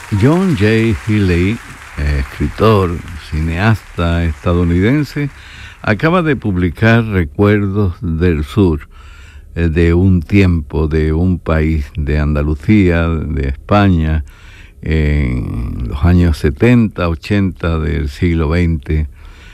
John J. Healey, escritor, cineasta estadounidense, acaba de publicar Recuerdos del Sur, de un tiempo, de un país, de Andalucía, de España, en los años 70, 80 del siglo XX,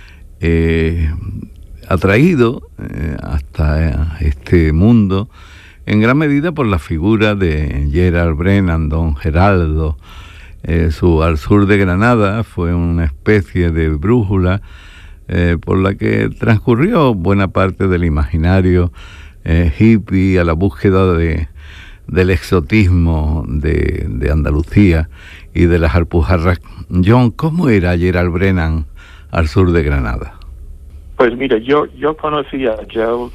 atraído hasta este mundo en gran medida por la figura de Gerald Brennan, don Geraldo. Su Al sur de Granada fue una especie de brújula por la que transcurrió buena parte del imaginario hippie a la búsqueda del exotismo de Andalucía y de las Alpujarras. John, ¿cómo era Gerald Brennan al sur de Granada? Pues mira, yo conocí a Gerald,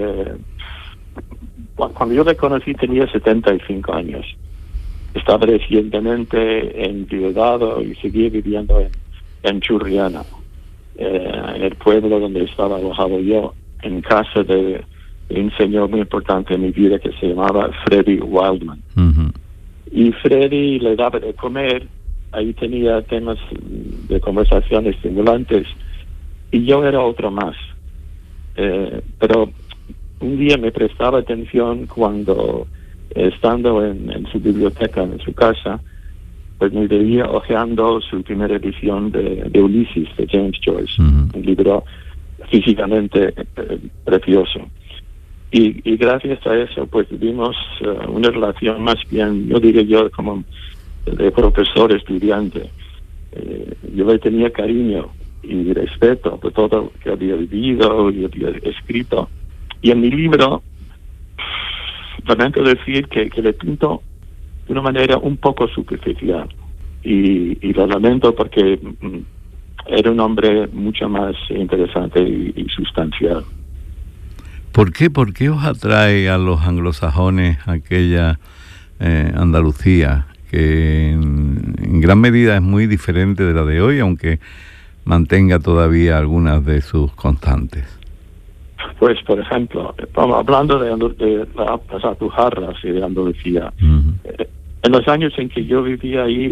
cuando yo le conocí tenía 75 años. Estaba recientemente enviudado y seguía viviendo en Churriana, en el pueblo donde estaba alojado yo, en casa de un señor muy importante en mi vida que se llamaba Freddy Wildman. Uh-huh. Y Freddy le daba de comer, ahí tenía temas de conversación estimulantes, y yo era otro más. Pero un día me prestaba atención cuando, estando en su biblioteca, en su casa, pues me veía hojeando su primera edición de Ulises, de James Joyce, uh-huh. un libro físicamente precioso. Y gracias a eso, pues tuvimos una relación más bien, yo diría yo, como de profesor-estudiante. Yo le tenía cariño y respeto por todo lo que había vivido y había escrito. Y en mi libro, lamento decir que le pinto de una manera un poco superficial. Y lo lamento porque era un hombre mucho más interesante y sustancial. ¿Por qué os atrae a los anglosajones aquella Andalucía, que en gran medida es muy diferente de la de hoy, aunque mantenga todavía algunas de sus constantes? Pues, por ejemplo, hablando de las Alpujarras y de Andalucía, uh-huh. En los años en que yo vivía ahí,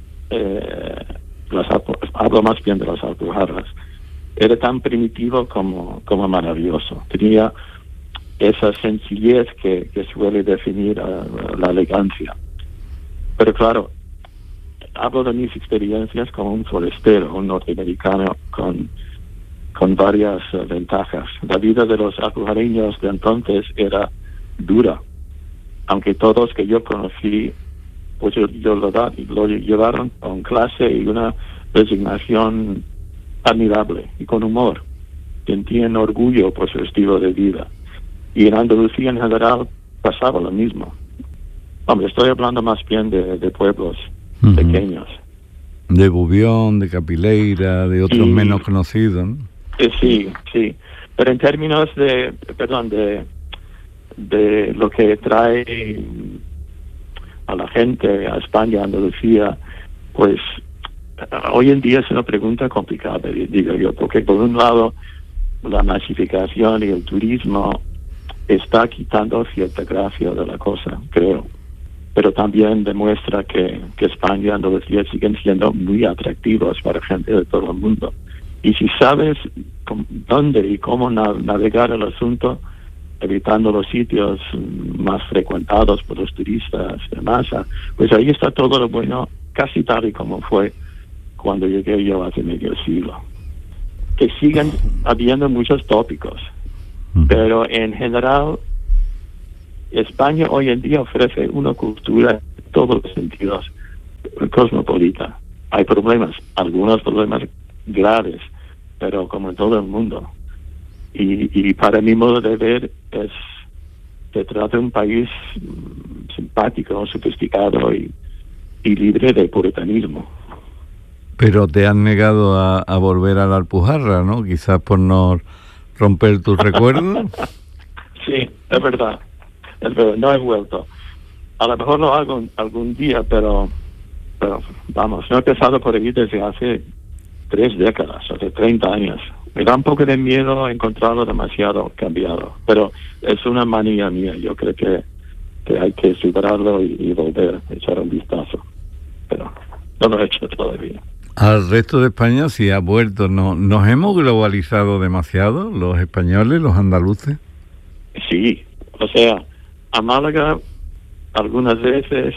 hablo más bien de las Alpujarras, era tan primitivo como maravilloso. Tenía esa sencillez que suele definir la elegancia. Pero claro, hablo de mis experiencias como un forastero, un norteamericano con varias ventajas. La vida de los alpujarreños de entonces era dura, aunque todos que yo conocí, pues lo llevaron con clase y una resignación admirable y con humor. Sentían orgullo por su estilo de vida. Y en Andalucía en general pasaba lo mismo. Hombre, estoy hablando más bien de pueblos uh-huh. pequeños. De Bubión, de Capileira, de otros menos conocidos, ¿no? Sí. Pero en términos de lo que trae a la gente a España, a Andalucía, pues hoy en día es una pregunta complicada, digo yo, porque por un lado la masificación y el turismo está quitando cierta gracia de la cosa, creo. Pero también demuestra que España y Andalucía siguen siendo muy atractivos para gente de todo el mundo. Y si sabes dónde y cómo navegar el asunto, evitando los sitios más frecuentados por los turistas de masa, pues ahí está todo lo bueno, casi tal y como fue cuando llegué yo hace medio siglo. Que siguen habiendo muchos tópicos, pero en general España hoy en día ofrece una cultura en todos los sentidos cosmopolita. Hay problemas, algunos problemas graves, pero como en todo el mundo. Y para mi modo de ver, se trata de un país simpático, sofisticado y libre de puritanismo. Pero te has negado a volver a la Alpujarra, ¿no? Quizás por no romper tus recuerdos. Sí, es verdad. No he vuelto. A lo mejor lo hago algún día, pero vamos, no he empezado por ahí desde hace 3 décadas, hace 30 años. Me da un poco de miedo encontrarlo demasiado cambiado, pero es una manía mía. Yo creo que hay que superarlo y volver a echar un vistazo. Pero no lo he hecho todavía. Al resto de España sí ha vuelto. ¿No, nos hemos globalizado demasiado, los españoles, los andaluces? Sí, o sea, a Málaga algunas veces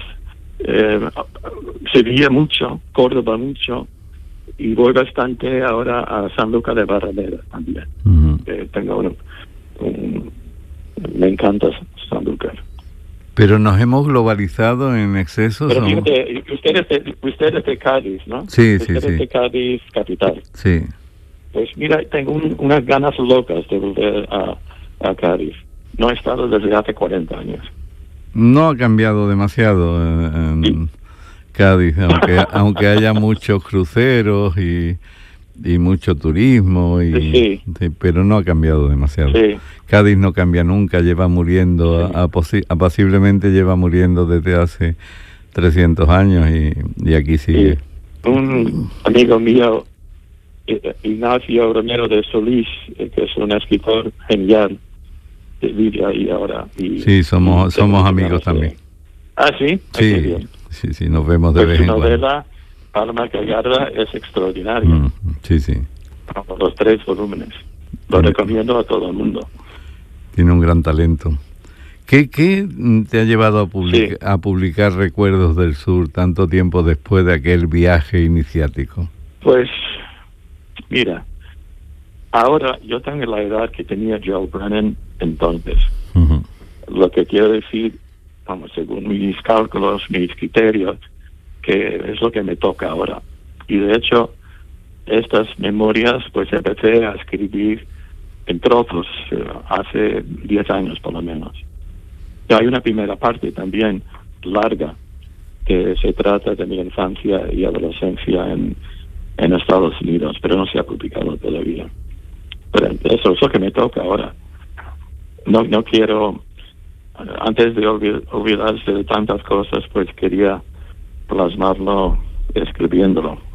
Sevilla mucho, Córdoba mucho, y voy bastante ahora a Sanlúcar de Barrameda también. Uh-huh. Tengo me encanta Sanlúcar. Pero nos hemos globalizado en exceso. Pero fíjate, usted es de Cádiz, ¿no? Sí, usted es de Cádiz capital. Sí. Pues mira, tengo unas ganas locas de volver a Cádiz. No he estado desde hace 40 años. No ha cambiado demasiado en Cádiz, aunque haya muchos cruceros y mucho turismo, sí. Pero no ha cambiado demasiado. Sí. Cádiz no cambia nunca, lleva muriendo, apaciblemente lleva muriendo desde hace 300 años y aquí sigue. Sí. Un amigo mío, Ignacio Romero de Solís, que es un escritor genial, vive ahí ahora. Sí, somos amigos también. Ah, ¿sí? Sí, nos vemos de vez en cuando. Su novela, Alma que agarra, es extraordinaria. Sí. Los 3 volúmenes. Lo recomiendo a todo el mundo. Tiene un gran talento. ¿Qué te ha llevado a publicar Recuerdos del Sur tanto tiempo después de aquel viaje iniciático? Pues, mira, ahora yo tengo la edad que tenía Joel Brennan entonces. Uh-huh. Lo que quiero decir, según mis cálculos, mis criterios, que es lo que me toca ahora. Y de hecho, estas memorias, pues empecé a escribir en trozos hace 10 años por lo menos. Y hay una primera parte también larga que se trata de mi infancia y adolescencia en Estados Unidos, pero no se ha publicado todavía. Pero eso es lo que me toca ahora. No quiero, antes de olvidarse de tantas cosas, pues quería plasmarlo escribiéndolo.